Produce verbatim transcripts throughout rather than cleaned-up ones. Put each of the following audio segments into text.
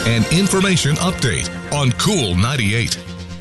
an information update on Cool ninety-eight.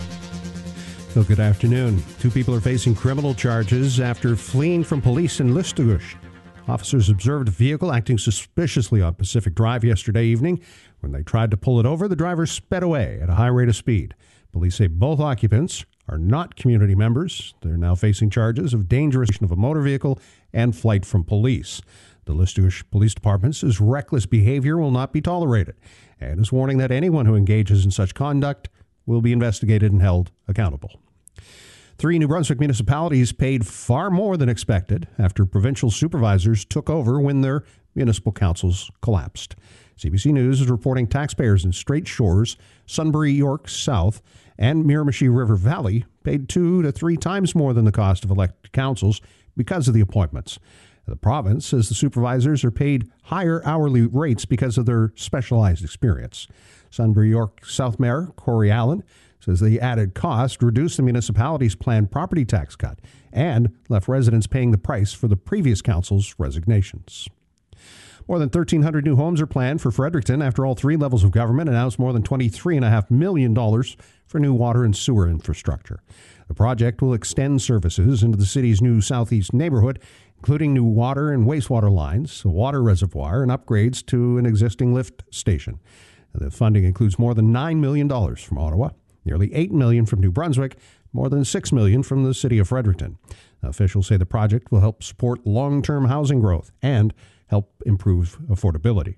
So good afternoon. Two people are facing criminal charges after fleeing from police in Listugush. Officers observed a vehicle acting suspiciously on Pacific Drive yesterday evening. When they tried to pull it over, the driver sped away at a high rate of speed. Police say both occupants are not community members. They're now facing charges of dangerous of a motor vehicle and flight from police. The Listugush Police Department says reckless behavior will not be tolerated and is warning that anyone who engages in such conduct will be investigated and held accountable. Three New Brunswick municipalities paid far more than expected after provincial supervisors took over when their municipal councils collapsed. C B C News is reporting taxpayers in Strait Shores, Sunbury, York South, and Miramichi River Valley paid two to three times more than the cost of elected councils because of the appointments. The province says the supervisors are paid higher hourly rates because of their specialized experience. Sunbury York South Mayor Corey Allen says the added cost reduced the municipality's planned property tax cut and left residents paying the price for the previous council's resignations. More than thirteen hundred new homes are planned for Fredericton after all three levels of government announced more than twenty-three point five million dollars for new water and sewer infrastructure. The project will extend services into the city's new southeast neighborhood, including new water and wastewater lines, a water reservoir, and upgrades to an existing lift station. The funding includes more than nine million dollars from Ottawa, nearly eight million dollars from New Brunswick, more than six million dollars from the city of Fredericton. Officials say the project will help support long-term housing growth and help improve affordability.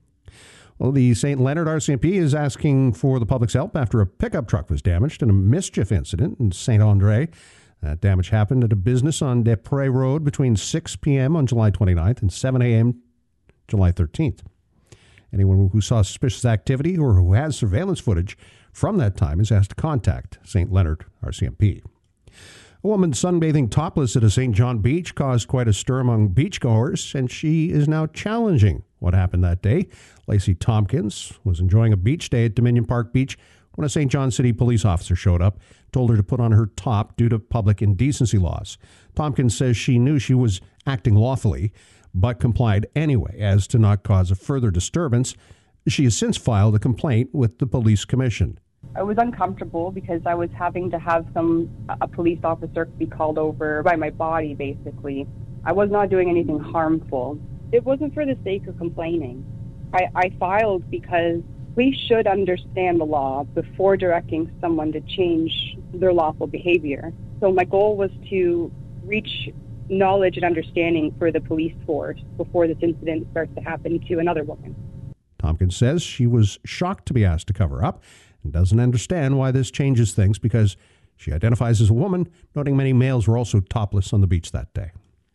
Well, the Saint Leonard R C M P is asking for the public's help after a pickup truck was damaged in a mischief incident in Saint Andre. That damage happened at a business on Des Prés Road between six p.m. on July twenty-ninth and seven a.m. July thirteenth. Anyone who saw suspicious activity or who has surveillance footage from that time is asked to contact Saint Leonard R C M P. A woman sunbathing topless at a Saint John beach caused quite a stir among beachgoers, and she is now challenging what happened that day. Lacey Tompkins was enjoying a beach day at Dominion Park Beach when a Saint John City police officer showed up, told her to put on her top due to public indecency laws. Tompkins says she knew she was acting lawfully, but complied anyway as to not cause a further disturbance. She has since filed a complaint with the police commission. I was uncomfortable because I was having to have some a police officer be called over by my body, basically. I was not doing anything harmful. It wasn't for the sake of complaining. I, I filed because we should understand the law before directing someone to change their lawful behavior. So my goal was to reach knowledge and understanding for the police force before this incident starts to happen to another woman. Tompkins says she was shocked to be asked to cover up and doesn't understand why this changes things because she identifies as a woman, noting many males were also topless on the beach that day.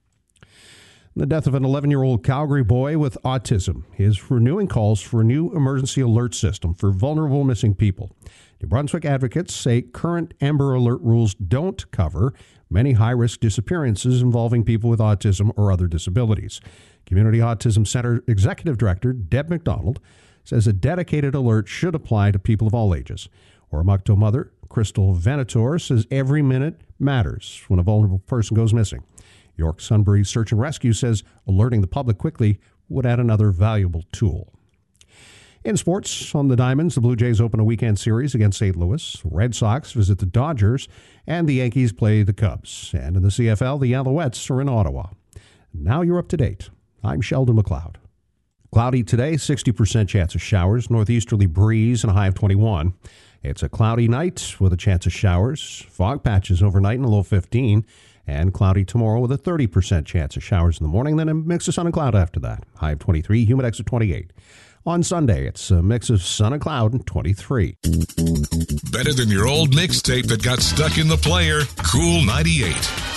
The death of an eleven-year-old Calgary boy with autism is renewing calls for a new emergency alert system for vulnerable missing people. New Brunswick advocates say current Amber Alert rules don't cover many high-risk disappearances involving people with autism or other disabilities. Community Autism Center Executive Director Deb McDonald says a dedicated alert should apply to people of all ages. Oromocto mother Crystal Venator says every minute matters when a vulnerable person goes missing. York Sunbury Search and Rescue says alerting the public quickly would add another valuable tool. In sports, on the Diamonds, the Blue Jays open a weekend series against Saint Louis. Red Sox visit the Dodgers, and the Yankees play the Cubs. And in the C F L, the Alouettes are in Ottawa. Now you're up to date. I'm Sheldon McLeod. Cloudy today, sixty percent chance of showers, northeasterly breeze, and a high of twenty-one. It's a cloudy night with a chance of showers, fog patches overnight and a low fifteen, and cloudy tomorrow with a thirty percent chance of showers in the morning, then a mix of sun and cloud after that. High of twenty-three, humidex of twenty-eight. On Sunday, it's a mix of sun and cloud and twenty-three. Better than your old mixtape that got stuck in the player. Cool ninety-eight.